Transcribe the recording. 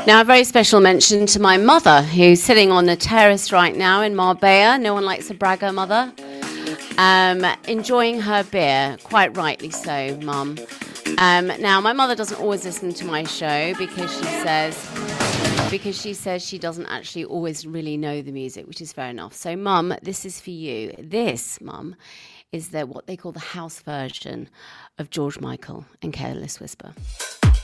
Now, a very special mention to my mother, who's sitting on the terrace right now in Marbella. No one likes to brag her mother. Enjoying her beer, quite rightly so, Mum. Now, my mother doesn't always listen to my show because she says she doesn't actually always really know the music, which is fair enough. So, Mum, this is for you. This, Mum, is what they call the house version of George Michael and Careless Whisper.